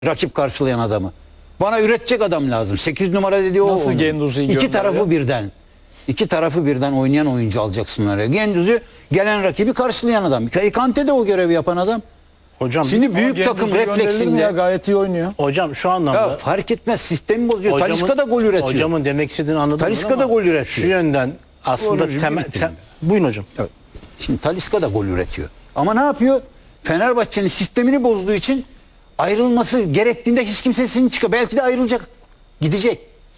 rakip karşılayan adamı. Bana üretecek adam lazım. 8 numara dediği o. Nasıl Genduzi'yi İki gönderiyor? tarafı birden. İki tarafı birden oynayan oyuncu alacaksın oraya. Genduzi gelen rakibi karşılayan adam. Kante de o görevi yapan adam. Hocam Şimdi büyük Ama takım Genduzi gönderilir mi ya? refleksinde. Gayet iyi oynuyor. hocam şu anlamda Ya fark etmez, sistemi bozuyor. Talisca da gol üretiyor. Hocamın demek istediğini anladım. Talisca da gol üretiyor. Şu yönden aslında Doğru, buyurun hocam. Evet. Şimdi Talisca da gol üretiyor. Ama ne yapıyor? Fenerbahçe'nin sistemini bozduğu için ayrılması gerektiğinde hiç kimsesinin çıkıyor. Belki de ayrılacak. Gidecek.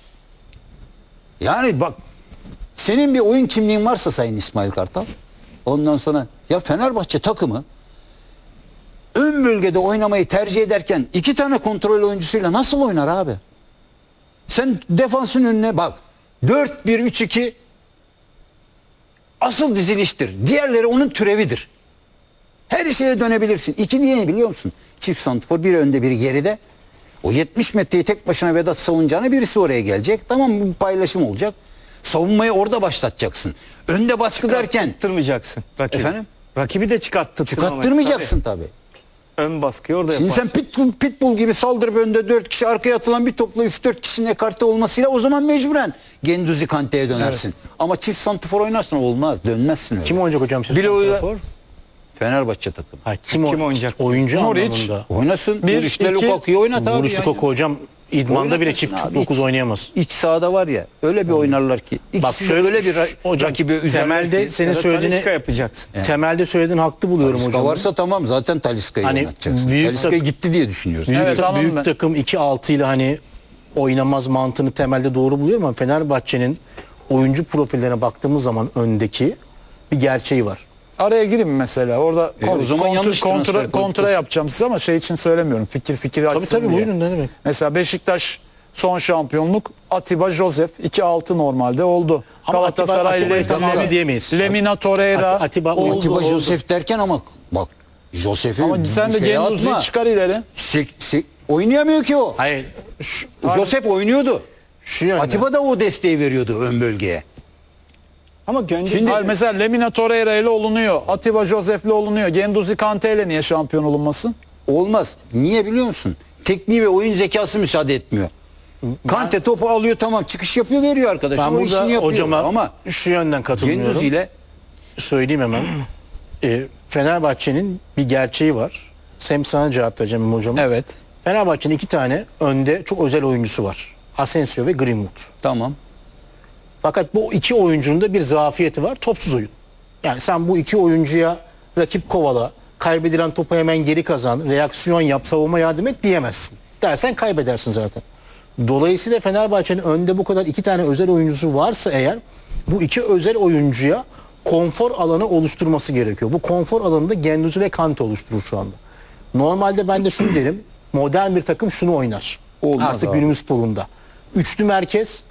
Yani bak, senin bir oyun kimliğin varsa Sayın İsmail Kartal, ondan sonra ya Fenerbahçe takımı ön bölgede oynamayı tercih ederken iki tane kontrol oyuncusuyla nasıl oynar abi? Sen defansın önüne bak. 4-1-3-2 asıl diziliştir. Diğerleri onun türevidir. Her şeye dönebilirsin. İki niye biliyor musun? Çift santrfor, biri önde biri geride. O 70 metreyi tek başına Vedat savunacağına birisi oraya gelecek. Tamam, bu paylaşım olacak. Savunmayı orada başlatacaksın. Önde baskı derken Çıkarttırmayacaksın rakibi. Efendim? Rakibi de çıkarttırmayacaksın tabii. Ön baskıyı orada Şimdi yaparsın. sen pitbull gibi saldırıp önde 4 kişi, arkaya atılan bir topla 3-4 kişinin ekarte olmasıyla o zaman mecburen Genduzi Kante'ye dönersin. Ama çift santrfor oynarsan olmaz. Dönmezsin öyle. Kim oynayacak hocam siz? Bile santrafor? Fenerbahçe takımı. Ha, Kim oynayacak? Oyuncu Norwich. anlamında. Oynasın. Bir, Bir iki, Lukaku'yu oynat abi. Nuriş Lukaku hocam idmanda bile Oynatırsın çift abi, 9 hiç. oynayamaz. İç sahada var ya, öyle bir oynarlar ki. Bak Şöyle öyle bir hocam, rakibi üzerler temelde ki. senin Ya da söylediğini Talisca yapacaksın. temelde söylediğin haklı buluyorum Talisca hocam. varsa tamam, zaten Talisca'yı Hani oynatacaksın. büyük Talisca gitti diye düşünüyoruz. Evet, anladım Büyük ben. takım 2-6 ile hani oynamaz mantığını temelde doğru buluyorum ama Fenerbahçe'nin oyuncu profillerine baktığımız zaman öndeki bir gerçeği var. Araya gireyim mi mesela? Orada o zaman yanlış transfer kontra politikası. yapacağım size ama şey için söylemiyorum. Fikir açsın Tabii diye. buyurun, ne demek. Mesela Beşiktaş son şampiyonluk Atiba Joseph 2-6 normalde oldu. Ama Galatasaray Atiba'yı tamamı diyemeyiz. Lemina Torreira Atiba oldu. Atiba Joseph derken ama bak, Joseph'i Ama sen de şeye Genduzi'yi atma. çıkar ileri. Oynayamıyor ki o. Hayır. Joseph oynuyordu. Şu yönden. Atiba da o desteği veriyordu ön bölgeye. Ama gönderdi. Şimdi mesela Lemina Torreira ile olunuyor. Atiba Joseph'le olunuyor. Genduzi Kante ile niye şampiyon olunmasın? Olmaz. Niye biliyor musun? Tekniği ve oyun zekası müsaade etmiyor. Kante topu alıyor, tamam, çıkış yapıyor, veriyor arkadaş. Ben O işini burada yapıyor. hocama Ama şu yönden katılmıyorum. Genduzi ile Söyleyeyim hemen. Fenerbahçe'nin bir gerçeği var. Hem sana cevap vereceğim hocam. Evet. Fenerbahçe'nin 2 tane önde çok özel oyuncusu var. Asensio ve Greenwood. tamam. Fakat bu iki oyuncunun da bir zafiyeti var. Topsuz oyun. Yani sen bu iki oyuncuya rakip kovala, kaybedilen topu hemen geri kazan, reaksiyon yap, savunma yardım et diyemezsin. Dersen kaybedersin zaten. Dolayısıyla Fenerbahçe'nin önde bu kadar 2 tane özel oyuncusu varsa eğer bu 2 özel oyuncuya konfor alanı oluşturması gerekiyor. Bu konfor alanında Genduzi ve Kante oluşturur şu anda. Normalde ben de şunu derim. Modern bir takım şunu oynar. Olmaz Artık abi. günümüz sporunda. Üçlü merkez,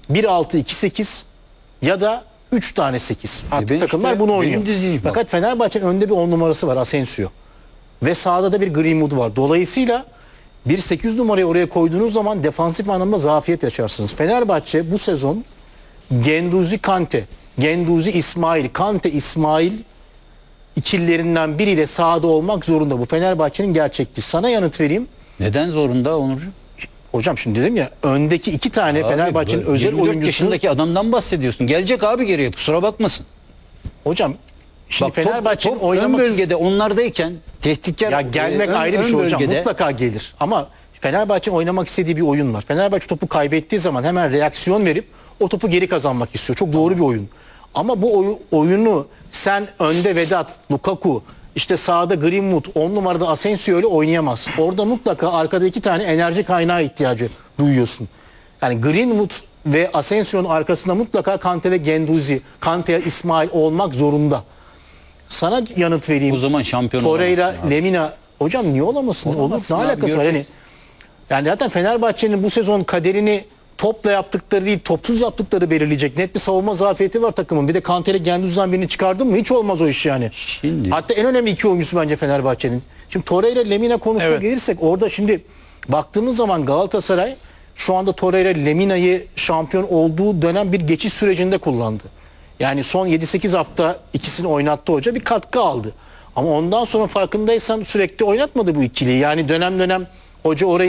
1-6-2-8 ya da 3 tane 8. Artık ben takımlar işte bunu benim oynuyor. diziyim bak. Fakat Fenerbahçe'nin önde bir 10 numarası var, Asensio. Ve sağda da bir Greenwood var. Dolayısıyla bir 8 numarayı oraya koyduğunuz zaman defansif anlamda zafiyet yaşarsınız. Fenerbahçe bu sezon Genduzi Kante, Genduzi İsmail, Kante İsmail ikililerinden biriyle sahada olmak zorunda. Bu Fenerbahçe'nin gerçekliği. Sana yanıt vereyim. Neden zorunda Onurcuğum? Hocam şimdi dedim ya, öndeki 2 tane Fenerbahçe'nin özel 24 oyuncusu. yaşındaki adamdan bahsediyorsun. Gelecek abi geriye, kusura bakmasın. Hocam şimdi Bak, Fenerbahçe'nin top ön oynamak bölgede onlardayken tehditkar ya gelmek ayrı bir şey hocam. Mutlaka gelir. Ama Fenerbahçe'nin oynamak istediği bir oyun var. Fenerbahçe topu kaybettiği zaman hemen reaksiyon verip o topu geri kazanmak istiyor. Çok doğru bir oyun. Ama bu oyunu sen önde Vedat, Lukaku, işte sağda Greenwood, 10 numarada Asensio ile oynayamaz. Orada mutlaka arkada 2 tane enerji kaynağı ihtiyacı duyuyorsun. Yani Greenwood ve Asensio'nun arkasında mutlaka Kante ve Genduzi, Kante, İsmail olmak zorunda. Sana yanıt vereyim. O zaman şampiyon Torreira, olamazsın abi. Lemina. Hocam niye olamasın? Olur. Olamazsın Ne abi, alakası var? göreceğiz. Yani zaten Fenerbahçe'nin bu sezon kaderini topla yaptıkları değil, topsuz yaptıkları belirleyecek. Net bir savunma zafiyeti var takımın. Bir de Kante ile Genduzi'den birini çıkardın mı hiç olmaz o iş yani. Şimdi- Hatta en önemli 2 oyuncusu bence Fenerbahçe'nin. Şimdi Torreira ile Lemina konusuna Evet. gelirsek orada şimdi baktığımız zaman Galatasaray şu anda Torreira Lemina'yı şampiyon olduğu dönem bir geçiş sürecinde kullandı. Yani son 7-8 hafta ikisini oynattı hoca, bir katkı aldı. Ama ondan sonra farkındaysan sürekli oynatmadı bu ikiliyi. Yani dönem dönem Hoca orayı